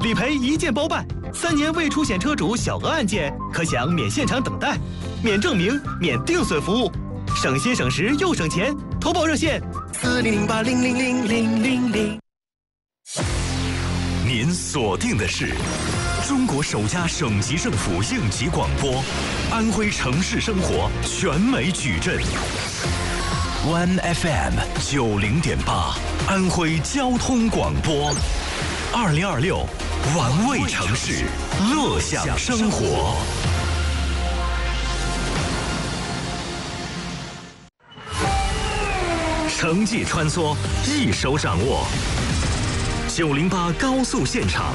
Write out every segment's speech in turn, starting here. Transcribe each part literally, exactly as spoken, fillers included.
理赔一件包办，三年未出险车主小额案件可享免现场等待、免证明、免定损服务，省心省时又省钱。投保热线：四零零八零零零零零零。 您锁定的是中国首家省级政府应急广播，安徽城市生活全美矩阵。One F M 九零点八，安徽交通广播。二零二六，玩味城市，乐享生活。城际穿梭，一手掌握。九零八高速现场。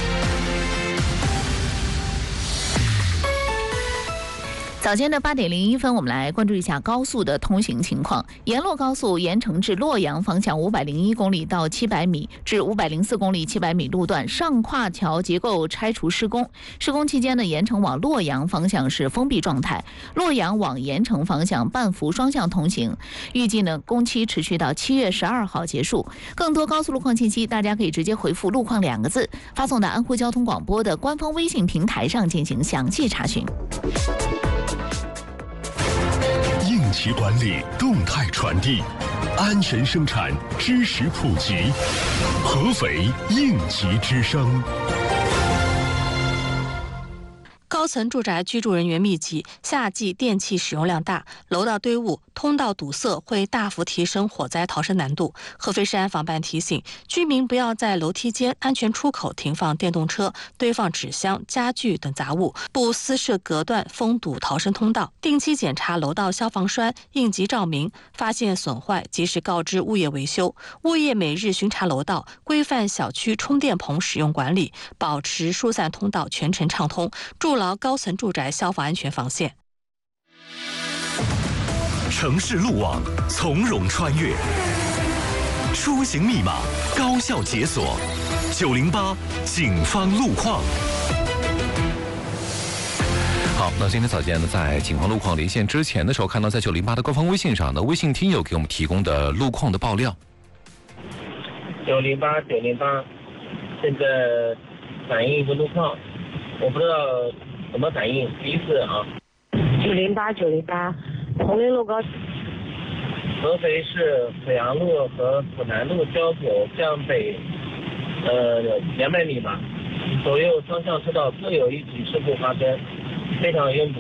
早间的八点零一分，我们来关注一下高速的通行情况。沿洛高速盐城至洛阳方向五百零一公里到七百米至五百零四公里七百米路段上跨桥结构拆除施工。施工期间呢，盐城往洛阳方向是封闭状态，洛阳往盐城方向半幅双向通行。预计呢，工期持续到七月十二号结束。更多高速路况信息，大家可以直接回复“路况”两个字，发送到安徽交通广播的官方微信平台上进行详细查询。 应急管理动态传递，安全生产知识普及，合肥应急之声。 高层住宅居住人员密集，夏季电器使用量大，楼道堆物、通道堵塞会大幅提升火灾逃生难度。合肥市安防办提醒居民不要在楼梯间、安全出口停放电动车、堆放纸箱、家具等杂物，不私设隔断、封堵逃生通道。定期检查楼道消防栓、应急照明，发现损坏及时告知物业维修。物业每日巡查楼道，规范小区充电棚使用管理，保持疏散通道全程畅通，筑牢高层住宅消防安全防线。 城市路网从容穿越，出行密码高效解锁。九零八警方路况。 好，那今天早间呢，在警方路况连线之前的时候，看到在九零八的官方微信上呢，微信听友给我们提供的路况的爆料。 九零八九零八，现在反映一个路况，我不知道怎么反应，第一次啊。 九零八九零八，铜陵路高。 合肥市阜阳路和阜南路交口向北，呃，两百米吧，左右双向车道各有一起事故发生，非常拥堵。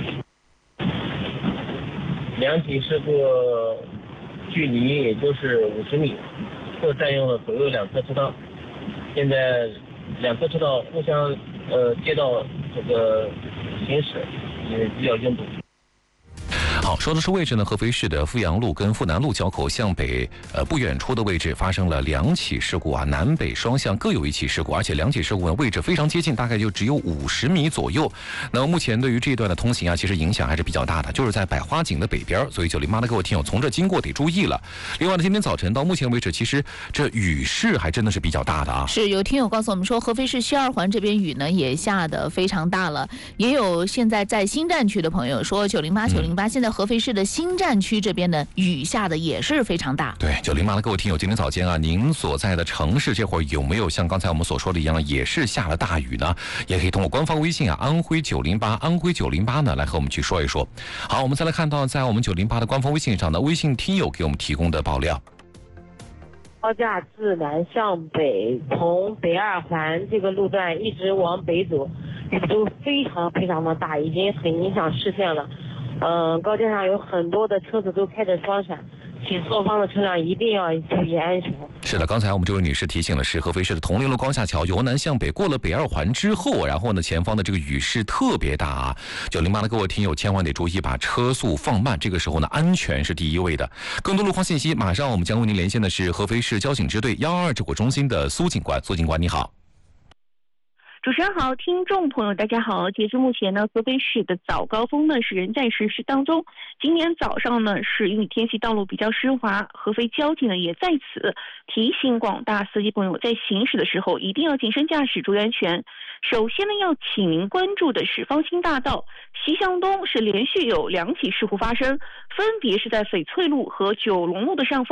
两起事故距离也就是五十米，各占用了左右两侧车道。现在两侧车道互相呃接到这个行驶，也比较拥堵。 好，说的是位置呢，合肥市的阜阳路跟阜南路交口向北呃不远处的位置发生了两起事故啊，南北双向各有一起事故，而且两起事故呢位置非常接近，大概就只有五十米左右。那么目前对于这一段的通行啊，其实影响还是比较大的，就是在百花井的北边，所以九零八的各位听友从这经过得注意了。另外呢，今天早晨到目前为止，其实这雨势还真的是比较大的啊。 是有听友告诉我们说，合肥市西二环这边雨呢也下得非常大了，也有现在在新站区的朋友说，九零八九零八现在合肥市的新站区这边的雨下的也是非常大。 对，九零八的各位听友，今天早间啊，您所在的城市这会儿有没有像刚才我们所说的一样，也是下了大雨呢？也可以通过官方微信啊，安徽九零八，安徽九零八呢，来和我们去说一说。好，我们再来看到在我们九零八的官方微信上的微信听友给我们提供的爆料。 高架自南向北，从北二环这个路段一直往北走，雨都非常非常的大，已经很影响视线了。嗯、呃，高架上有很多的车子都开着双闪，请后方的车辆一定要注意安全。 是的，刚才我们这位女士提醒的是，合肥市的铜陵路高架桥由南向北过了北二环之后，然后呢，前方的这个雨势特别大啊。九零八的各位听友千万得注意，把车速放慢，这个时候呢，安全是第一位的。更多路况信息，马上我们将为您连线的是合肥市交警支队幺二二指挥中心的苏警官。苏警官你好。 主持人好，听众朋友大家好。截至目前呢，合肥市的早高峰呢是仍在实施当中。今天早上呢，是因为天气道路比较湿滑，合肥交警呢也在此提醒广大司机朋友，在行驶的时候一定要谨慎驾驶，注意安全。首先呢，要请您关注的是方兴大道西向东是连续有两起事故发生，分别是在翡翠路和九龙路的上方。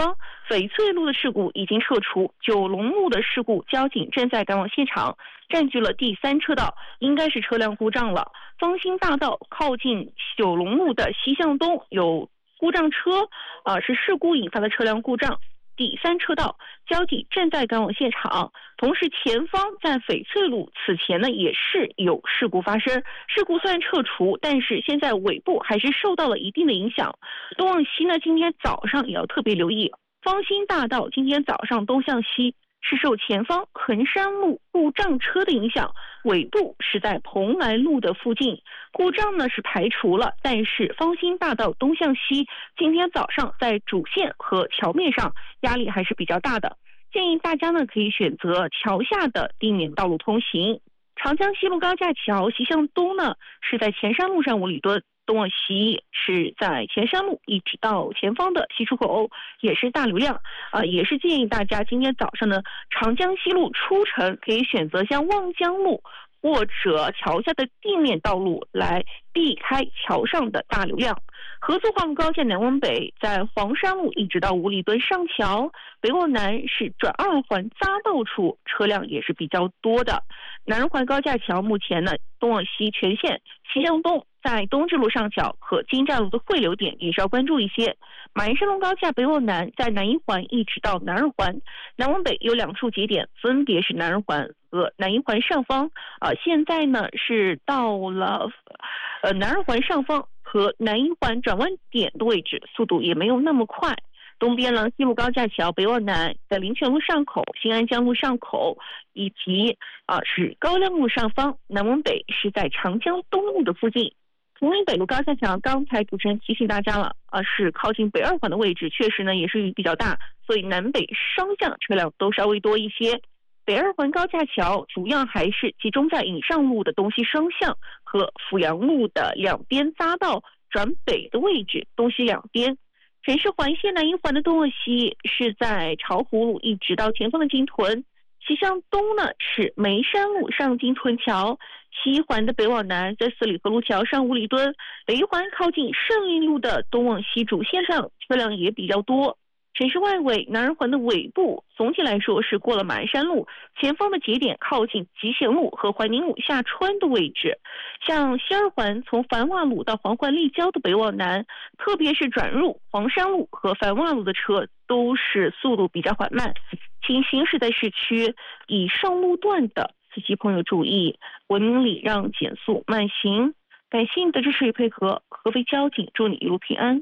翡翠路的事故已经撤除，九龙路的事故交警正在赶往现场，占据了第三车道，应该是车辆故障了。芳兴大道靠近九龙路的西向东有故障车，呃，是事故引发的车辆故障。第三车道，交警正在赶往现场。同时，前方在翡翠路此前呢也是有事故发生，事故虽然撤除，但是现在尾部还是受到了一定的影响。东往西呢，今天早上也要特别留意，芳兴大道今天早上东向西是受前方衡山路故障车的影响，尾部是在蓬莱路的附近，故障呢是排除了，但是芳兴大道东向西今天早上在主线和桥面上压力还是比较大的，建议大家呢可以选择桥下的地面道路通行。长江西路高架桥西向东呢是在前山路上五里墩，东往西是在前山路一直到前方的西出口也是大流量，啊、呃，也是建议大家今天早上呢，长江西路出城可以选择像望江路或者桥下的地面道路来避开桥上的大流量。合作化路高架南往北，在黄山路一直到五里墩上桥，北往南是转二环匝道处车辆也是比较多的。南环高架桥目前呢东往西全线西向东，在东直路上桥和金站路的汇流点也是要关注一些。马鞍山路高架北往南，在南一环一直到南二环，南往北有两处节点，分别是南二环和南一环上方。啊、呃，现在呢是到了呃南二环上方和南一环转弯点的位置，速度也没有那么快。东边呢，西路高架桥北往南，在林泉路上口、新安江路上口以及啊、呃、是高亮路上方；南往北是在长江东路的附近。崇明北路高架桥，刚才主持人提醒大家了，啊，是靠近北二环的位置，确实呢也是雨比较大，所以南北双向车辆都稍微多一些。北二环高架桥主要还是集中在引上路的东西双向和阜阳路的两边匝道转北的位置，东西两边。城市环线南一环的东往西是在巢湖路一直到前方的金屯，西向东呢是眉山路上金屯桥，西一环的北往南在四里河路桥上五里墩，北一环靠近胜利路的东往西主线上车辆也比较多。城市外围南二环的尾部总体来说是过了马鞍山路，前方的节点靠近集贤路和怀宁路下穿的位置。像西二环从繁华路到黄环立交的北往南，特别是转入黄山路和繁华路的车都是速度比较缓慢，请行驶在市区以上路段的司机朋友注意，文明礼让，减速慢行。感谢你的支持与配合，合肥交警祝你一路平安。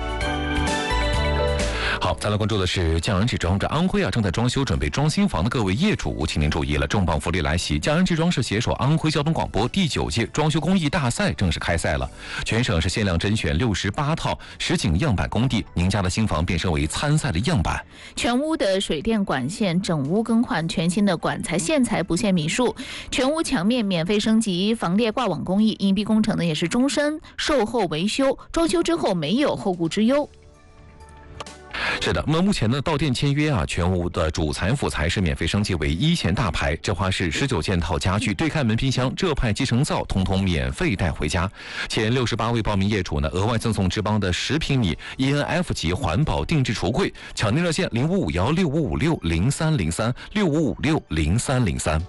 好，再来关注的是匠人制装。这安徽啊正在装修准备装新房的各位业主，请您注意了，重磅福利来袭！匠人制装是携手安徽交通广播第九届装修工艺大赛正式开赛了，全省是限量甄选六十八套实景样板工地，您家的新房变身为参赛的样板。 全屋的水电管线整屋更换，全新的管材线材不限米数，全屋墙面免费升级，防裂挂网工艺，隐蔽工程呢也是终身售后维修，装修之后没有后顾之忧。 是的，那么目前呢，到店签约啊，全屋的主材辅材是免费升级为一线大牌，这话是十九件套家具、对开门冰箱、浙派集成灶，通通免费带回家。前六十八位报名业主呢，额外赠送志邦的十平米 E N F 级环保定制橱柜，抢订热线零五五幺六五五六零三零三六五五六零三零三。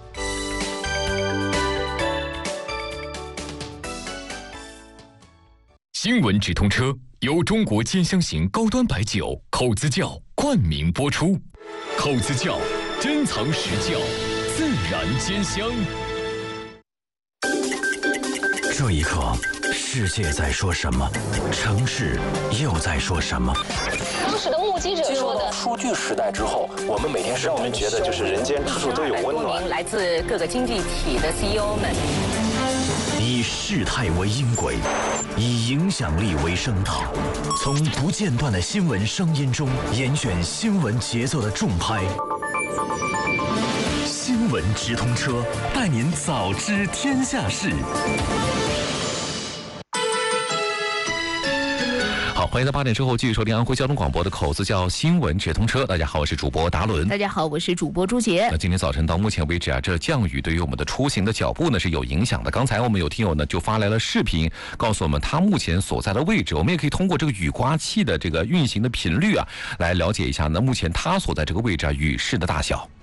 新闻直通车由中国兼香型高端白酒口子窖冠名播出，口子窖珍藏实窖，自然兼香。 这一刻，世界在说什么？城市又在说什么？ 当时的目击者说的， 数据时代之后，我们每天让我们觉得就是人间处处都有温暖。 来自各个经济体的 C E O 们。 以事态为音轨，以影响力为声道，从不间断的新闻声音中严选新闻节奏的重拍。新闻直通车，带您早知天下事。 好， 欢迎在八点之后继续收听安徽交通广播的口子叫新闻直通车。大家好，我是主播达伦。 大家好，我是主播朱杰。 那今天早晨到目前为止啊，这降雨对于我们的出行的脚步呢是有影响的。刚才我们有听友呢就发来了视频，告诉我们他目前所在的位置。我们也可以通过这个雨刮器的这个运行的频率啊，来了解一下呢目前他所在这个位置啊雨势的大小。